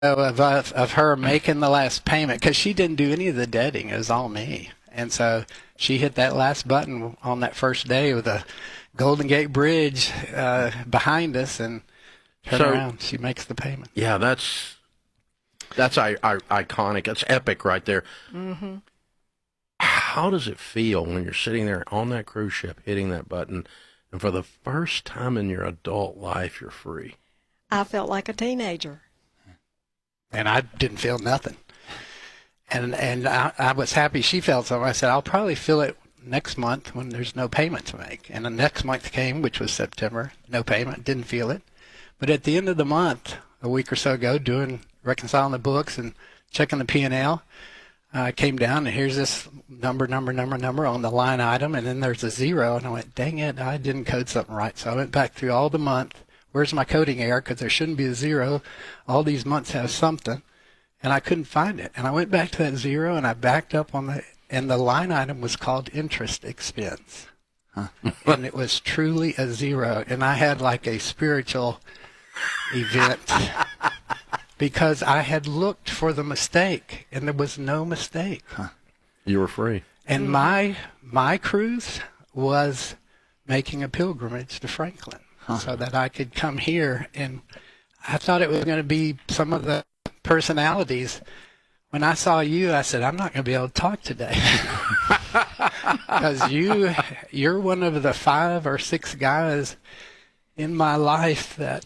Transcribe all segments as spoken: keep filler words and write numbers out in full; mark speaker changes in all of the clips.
Speaker 1: of, of of her making the last payment because she didn't do any of the deading. It was all me. And so she hit that last button on that first day with the Golden Gate Bridge uh, behind us and turn
Speaker 2: So-
Speaker 1: around. She makes the payment.
Speaker 2: Yeah, that's that's I, I, iconic. That's epic right there.
Speaker 3: Mm-hmm.
Speaker 2: How does it feel when you're sitting there on that cruise ship hitting that button, and for the first time in your adult life, you're free?
Speaker 3: I felt like a teenager.
Speaker 1: And I didn't feel nothing. And and I, I was happy she felt something. I said, I'll probably feel it next month when there's no payment to make. And the next month came, which was September, no payment, didn't feel it. But at the end of the month, a week or so ago, doing reconciling the books and checking the P and L, I uh, came down and here's this number, number, number, number on the line item, and then there's a zero, and I went, dang it, I didn't code something right. So I went back through all the month. Where's my coding error? Because there shouldn't be a zero. All these months have something, and I couldn't find it. And I went back to that zero, and I backed up on the, and the line item was called interest expense. Huh. And it was truly a zero, and I had like a spiritual event. Because I had looked for the mistake, and there was no mistake.
Speaker 2: Huh. You were free.
Speaker 1: And my my cruise was making a pilgrimage to Franklin, huh. so that I could come here. And I thought it was going to be some of the personalities. When I saw you, I said, I'm not going to be able to talk today. Because you, you're one of the five or six guys in my life that...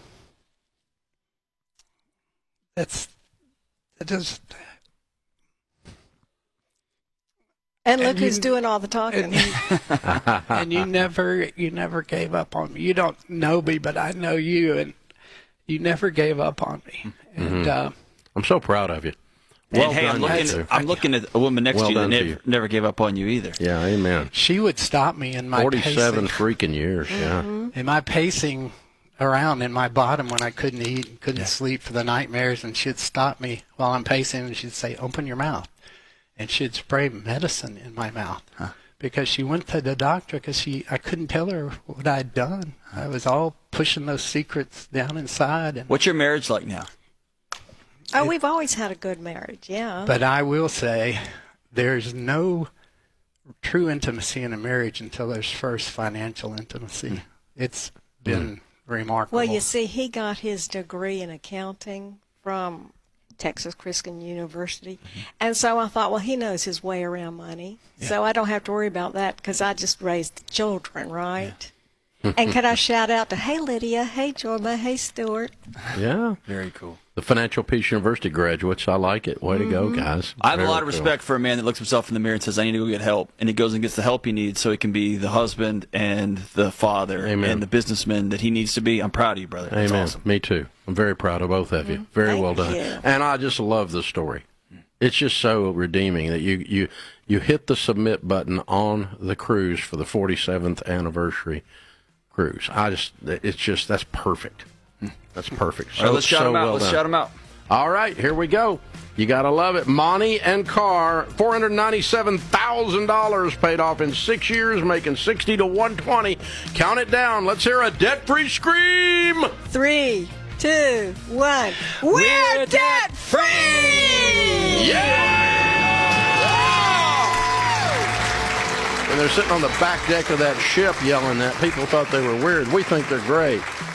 Speaker 1: That's it just.
Speaker 3: And look
Speaker 1: and
Speaker 3: who's
Speaker 1: you,
Speaker 3: doing all the talking.
Speaker 1: And, and you never, you never gave up on me. You don't know me, but I know you, and you never gave up on me. And
Speaker 2: mm-hmm.
Speaker 1: uh,
Speaker 2: I'm so proud of you.
Speaker 4: Well
Speaker 2: And
Speaker 4: hey,
Speaker 2: done,
Speaker 4: I'm looking, I'm looking at a woman next
Speaker 2: well
Speaker 4: to you that
Speaker 2: to
Speaker 4: never,
Speaker 2: you.
Speaker 4: never gave up on you either.
Speaker 2: Yeah, amen.
Speaker 1: She would stop me in my
Speaker 2: forty-seven
Speaker 1: pacing,
Speaker 2: freaking years,
Speaker 3: mm-hmm.
Speaker 2: yeah.
Speaker 1: in my pacing around in my bottom when I couldn't eat and couldn't
Speaker 4: Yeah.
Speaker 1: sleep for the nightmares, and she'd stop me while I'm pacing, and she'd say, open your mouth. And she'd spray medicine in my mouth.
Speaker 4: Huh.
Speaker 1: Because she went to the doctor because she I couldn't tell her what I'd done. I was all pushing those secrets down inside. And,
Speaker 4: What's your marriage like now?
Speaker 3: Oh, we've always had a good marriage, yeah.
Speaker 1: but I will say there's no true intimacy in a marriage until there's first financial intimacy.
Speaker 4: Mm.
Speaker 1: It's been mm. remarkable.
Speaker 3: Well, you see, he got his degree in accounting from Texas Christian University. Mm-hmm. And so I thought, well, he knows his way around money. Yeah. So I don't have to worry about that because I just raised the children, right? Yeah. And could I shout out to, hey, Lydia, hey, Jorma, hey, Stuart.
Speaker 2: Yeah.
Speaker 4: Very cool.
Speaker 2: The Financial Peace University graduates, I like it. Way mm-hmm. to go, guys.
Speaker 4: I have
Speaker 2: Very
Speaker 4: a lot of
Speaker 2: cool.
Speaker 4: respect for a man that looks himself in the mirror and says, I need to go get help. And he goes and gets the help he needs so he can be the husband and the father
Speaker 2: Amen.
Speaker 4: and the businessman that he needs to be. I'm proud of you, brother. That's
Speaker 2: Amen.
Speaker 4: awesome.
Speaker 2: Me too. I'm very proud of both of you.
Speaker 3: Mm-hmm.
Speaker 2: Very
Speaker 3: Thank
Speaker 2: well done.
Speaker 3: you.
Speaker 2: And I just love the story. It's just so redeeming that you, you, you hit the submit button on the cruise for the forty-seventh anniversary cruise. I just, it's just, that's perfect. That's perfect. So,
Speaker 4: All right, let's shout
Speaker 2: so
Speaker 4: him out.
Speaker 2: well
Speaker 4: let's
Speaker 2: done.
Speaker 4: shout him out.
Speaker 2: All right, here we go. You got to love it. Monty and Carr, four hundred ninety-seven thousand dollars paid off in six years, making sixty to one twenty. Count it down. Let's hear a debt-free scream.
Speaker 3: Three, two, one. We're, We're debt-free!
Speaker 2: Yeah! And they're sitting on the back deck of that ship yelling that. People thought they were weird. We think they're great.